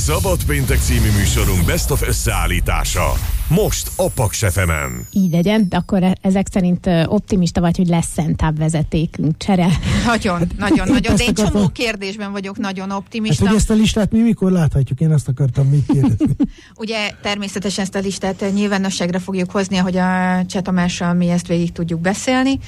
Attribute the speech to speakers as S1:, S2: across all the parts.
S1: Szabad péntek című műsorunk Best of összeállítása. Most a Paks FM-en.
S2: Így legyen, de akkor ezek szerint optimista vagy, hogy lesz szentább vezetékünk, csere.
S3: Nagyon. De én csomó kérdésben vagyok nagyon optimista.
S4: Hát, hogy ezt a listát mi mikor láthatjuk? Én azt akartam még kérdezni.
S3: Ugye természetesen ezt a listát nyilvánosságra fogjuk hozni, ahogy a Cseh Tamással mi ezt végig tudjuk beszélni,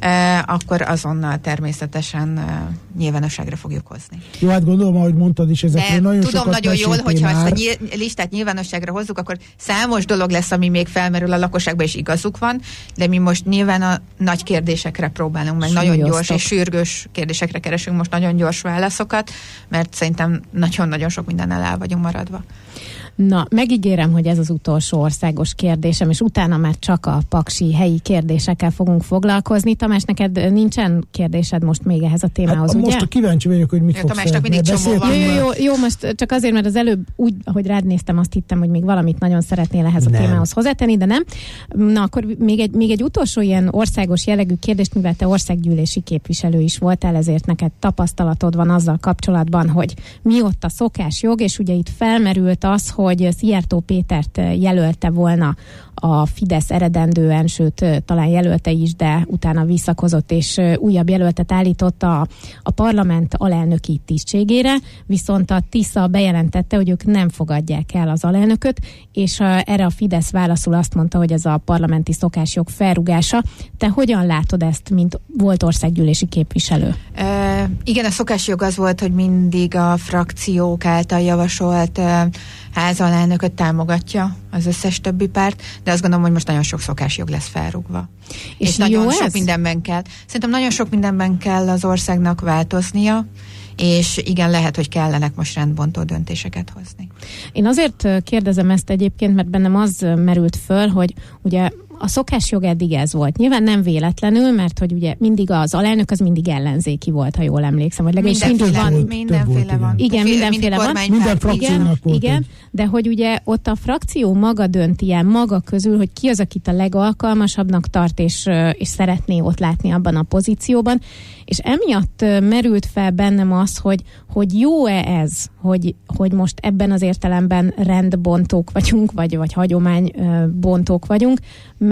S3: akkor azonnal természetesen nyilvánosságra fogjuk hozni.
S4: Jó, hát gondolom, ahogy mondtad is, ezekről nagyon sokat
S3: tudom nagyon jól, hogyha
S4: már.
S3: ezt a listát nyilvánosságra hozzuk, akkor számos dolog lesz, ami még felmerül a lakosságban, és igazuk van, de mi most nyilván a nagy kérdésekre próbálunk meg, nagyon gyors és sürgős kérdésekre keresünk most nagyon gyors válaszokat, mert szerintem nagyon-nagyon sok mindennel el vagyunk maradva.
S2: Na, megígérem, hogy ez az utolsó országos kérdésem, és utána már csak a paksi helyi kérdésekkel fogunk foglalkozni. Tamás, neked nincsen kérdésed most még ehhez a témához, ugye?
S4: Most kíváncsi vagyok, hogy mit fogsz
S3: Tamásnak mindig csomó van.
S2: Jó, most csak azért, mert az előbb úgy, ahogy rád néztem, azt hittem, hogy még valamit nagyon szeretnél ehhez a témához hozzátenni, de nem. Na, akkor még egy utolsó ilyen országos jellegű kérdést, mivel te országgyűlési képviselő is voltál, ezért neked tapasztalatod van azzal kapcsolatban, hogy mi ott a szokásjog, és ugye itt felmerült az, hogy Szijjártó Pétert jelölte volna a Fidesz eredendően, sőt, talán jelölte is, de utána visszakozott, és újabb jelöltet állított a parlament alelnöki tisztségére, viszont a Tisza bejelentette, hogy ők nem fogadják el az alelnököt, és erre a Fidesz válaszul azt mondta, hogy ez a parlamenti szokásjog felrúgása. Te hogyan látod ezt, mint volt országgyűlési képviselő?
S3: Igen, a szokásjog az volt, hogy mindig a frakciók által javasolt házalelnököt támogatja az összes többi párt, de azt gondolom, hogy most nagyon sok szokásjog lesz felrúgva. És nagyon sok mindenben kell. Szerintem nagyon sok mindenben kell az országnak változnia, és igen, lehet, hogy kellenek most rendbontó döntéseket hozni.
S2: Én azért kérdezem ezt egyébként, mert bennem az merült föl, hogy ugye a szokásjog eddig ez volt. Nyilván nem véletlenül, mert hogy ugye mindig az alelnök az mindig ellenzéki volt, ha jól emlékszem, vagy legalábbis
S3: mindenféle van.
S2: Igen, mindenféle van.
S4: Minden frakciónak volt.
S2: Igen, de hogy ugye ott a frakció maga dönt ilyen maga közül, hogy ki az, akit a legalkalmasabbnak tart, és szeretné ott látni abban a pozícióban. És emiatt merült fel bennem az, hogy jó-e ez, hogy most ebben az értelemben rendbontók vagyunk, vagy hagyománybontók vagyunk,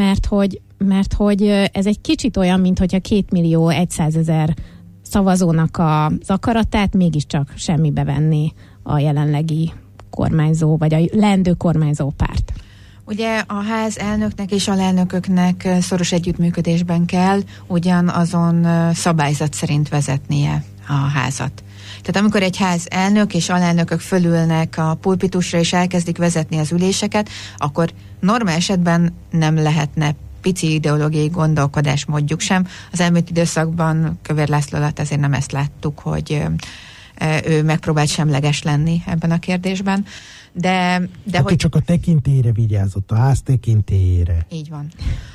S2: mert hogy ez egy kicsit olyan, mint hogyha 2.100.000 szavazónak az akaratát mégiscsak semmibe venni a jelenlegi kormányzó, vagy a leendő kormányzó párt.
S3: Ugye a ház elnöknek és alelnököknek szoros együttműködésben kell ugyanazon szabályzat szerint vezetnie a házat. Tehát amikor egy ház elnök és alelnökök fölülnek a pulpitusra és elkezdik vezetni az üléseket, akkor normál esetben nem lehetne pici ideológiai gondolkodás módjuk sem. Az elmúlt időszakban Kövér László alatt azért nem ezt láttuk, hogy ő megpróbált semleges lenni ebben a kérdésben. De hogy
S4: csak a tekintélyre vigyázott, a ház tekintélyére.
S3: Így van.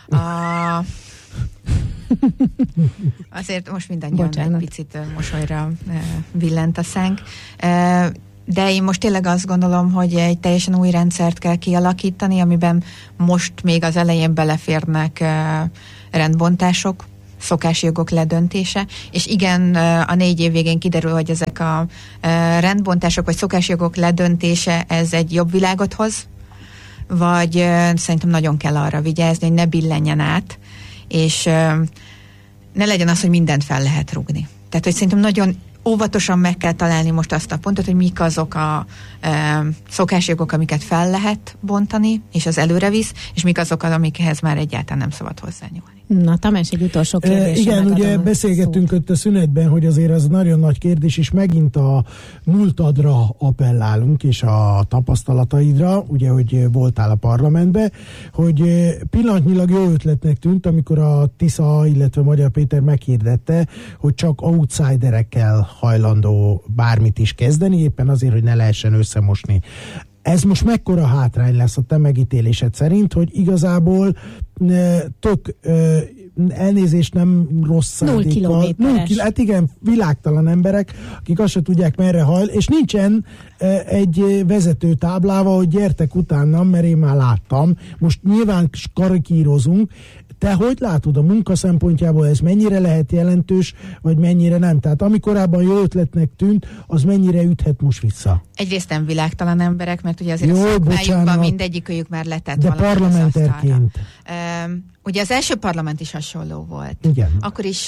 S3: Azért most mindannyian egy picit mosolyra billent a szánk. De én most tényleg azt gondolom, hogy egy teljesen új rendszert kell kialakítani, amiben most még az elején beleférnek rendbontások, szokásjogok ledöntése, és igen, a 4 év végén kiderül, hogy ezek a rendbontások vagy szokásjogok ledöntése, ez egy jobb világot hoz, vagy szerintem nagyon kell arra vigyázni, hogy ne billenjen át, és ne legyen az, hogy mindent fel lehet rúgni. Tehát, hogy szerintem nagyon óvatosan meg kell találni most azt a pontot, hogy mik azok a szokásjogok, amiket fel lehet bontani, és az előre visz, és mik azok, amikhez már egyáltalán nem szabad hozzányúlni.
S2: Na, Tamás, egy utolsó kérdés.
S4: Igen, ugye beszélgettünk ott a szünetben, hogy azért az nagyon nagy kérdés, és megint a múltadra appellálunk, és a tapasztalataidra, ugye, hogy voltál a parlamentben, hogy pillanatnyilag jó ötletnek tűnt, amikor a Tisza, illetve Magyar Péter meghirdette, hogy csak outsiderekkel hajlandó bármit is kezdeni, éppen azért, hogy ne lehessen összemosni. Ez most mekkora hátrány lesz a te megítélésed szerint, hogy igazából tök elnézést, nem rossz szándékkal. Hát igen, világtalan emberek, akik azt se tudják merre hajl, és nincsen egy vezető táblával, hogy gyertek utánam, mert én már láttam. Most nyilván karikírozunk. Te hogy látod a munka szempontjából, ez mennyire lehet jelentős, vagy mennyire nem? Tehát ami korábban jó ötletnek tűnt, az mennyire üthet most vissza?
S3: Egyrészt nem világtalan emberek, mert ugye azért a szakmájukban mindegyikőjük már letett
S4: de
S3: valamit
S4: parlamenterként.
S3: Ugye az első parlament is hasonló volt.
S4: Igen.
S3: Akkor is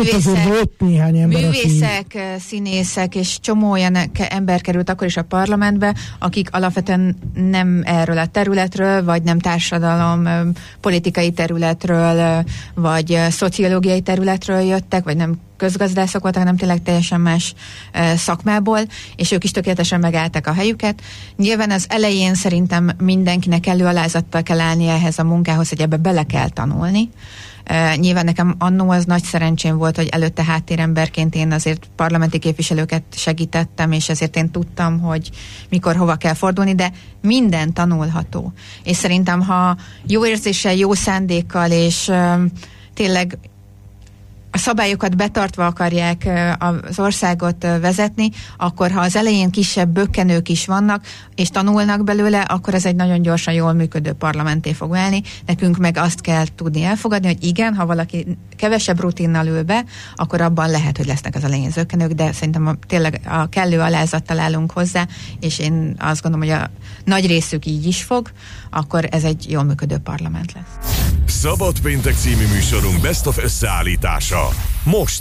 S3: művészek, színészek és csomó olyan ember került akkor is a parlamentbe, akik alapvetően nem erről a területről, vagy nem társadalom, politikai területről, vagy szociológiai területről jöttek, vagy nem közgazdászok voltak, hanem tényleg teljesen más szakmából, és ők is tökéletesen megálltak a helyüket. Nyilván az elején szerintem mindenkinek alázattal kell állni ehhez a munkához, hogy ebbe bele kell tanulni. Nyilván nekem annó az nagy szerencsém volt, hogy előtte háttéremberként én azért parlamenti képviselőket segítettem, és ezért én tudtam, hogy mikor hova kell fordulni, de minden tanulható. És szerintem, ha jó érzéssel, jó szándékkal, és tényleg a szabályokat betartva akarják az országot vezetni, akkor ha az elején kisebb bökkenők is vannak, és tanulnak belőle, akkor ez egy nagyon gyorsan jól működő parlamenté fog válni. Nekünk meg azt kell tudni elfogadni, hogy igen, ha valaki kevesebb rutinnal ül be, akkor abban lehet, hogy lesznek az elején zökkenők, de szerintem tényleg a kellő alázattal állunk hozzá, és én azt gondolom, hogy a nagy részük így is fog, akkor ez egy jól működő parlament lesz.
S1: Szabad péntek című műsorunk Best of összeállítása. Most